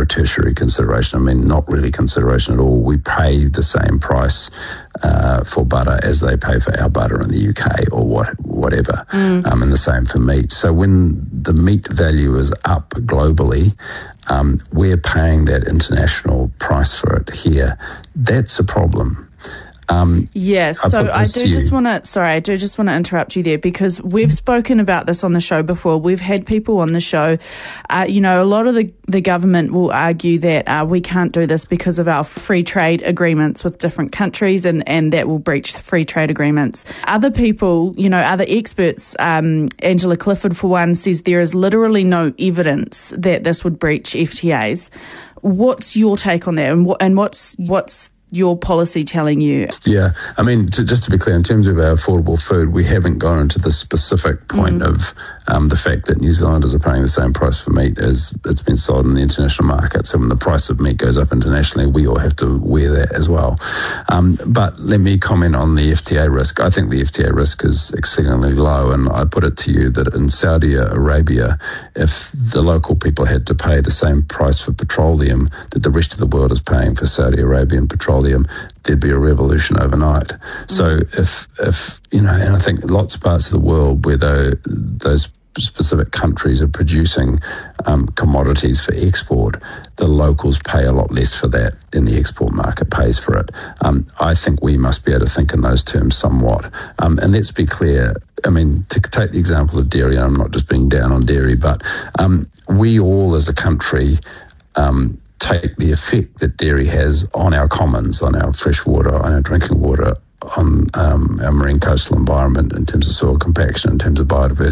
a tertiary consideration. I mean, not really consideration at all. We pay the same price for butter as they pay for our butter in the UK or whatever, and the same for meat. So when the meat value is up globally, we're paying that international price for it here. That's a problem. Yes, so I do just want to interrupt you there, because we've spoken about this on the show before. We've had people on the show, a lot of the government will argue that we can't do this because of our free trade agreements with different countries, and that will breach the free trade agreements. Other people, other experts, Angela Clifford for one, says there is literally no evidence that this would breach FTAs. What's your take on that, and what's your policy telling you? Yeah, I mean, just to be clear, in terms of our affordable food, we haven't gone into the specific point of the fact that New Zealanders are paying the same price for meat as it's been sold in the international market. So when the price of meat goes up internationally, we all have to wear that as well. But let me comment on the FTA risk. I think the FTA risk is exceedingly low, and I put it to you that in Saudi Arabia, if the local people had to pay the same price for petroleum that the rest of the world is paying for Saudi Arabian petroleum, there'd be a revolution overnight. So if and I think lots of parts of the world where those specific countries are producing commodities for export, the locals pay a lot less for that than the export market pays for it. I think we must be able to think in those terms somewhat. And let's be clear, I mean, to take the example of dairy, and I'm not just being down on dairy, but we all as a country take the effect that dairy has on our commons, on our fresh water, on our drinking water, on our marine coastal environment in terms of soil compaction, in terms of biodiversity,